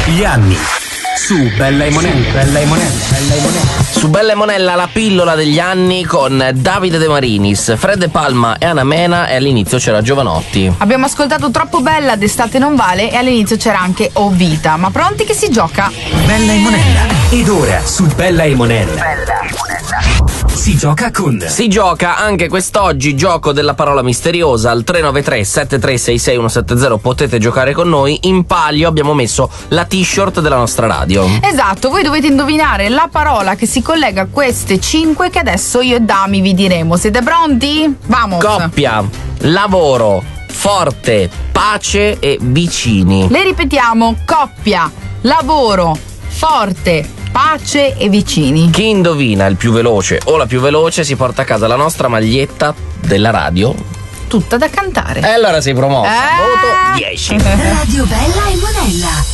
Gli anni su Bella e Monella. Su Bella e Monella la pillola degli anni con Davide De Marinis, Fred Palma e Anna Mena, e all'inizio c'era Giovanotti. Abbiamo ascoltato Troppo Bella, d'estate non vale, e all'inizio c'era anche Oh Vita. Ma pronti che si gioca? Bella e Monella. Ed ora su Bella e Monella si gioca con... Si gioca anche quest'oggi, gioco della parola misteriosa, al 393 7366 170. Potete giocare con noi. In palio abbiamo messo la t-shirt della nostra radio. Esatto, voi dovete indovinare la parola che si collega a queste 5 che adesso io e Dami vi diremo. Siete pronti? Vamos! Coppia, lavoro, forte, pace e vicini. Le ripetiamo: coppia, lavoro, forte, pace e vicini. Chi indovina il più veloce o la più veloce si porta a casa la nostra maglietta della radio. Tutta da cantare. E allora sei promossa. Voto 10. Radio Bella e Monella.